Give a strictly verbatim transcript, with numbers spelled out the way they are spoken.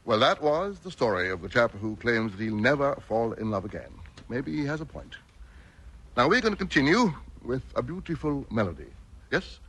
Well, that was the story of the chap who claims that he'll never fall in love again. Maybe he has a point. Now, we're going to continue with a beautiful melody. Yes?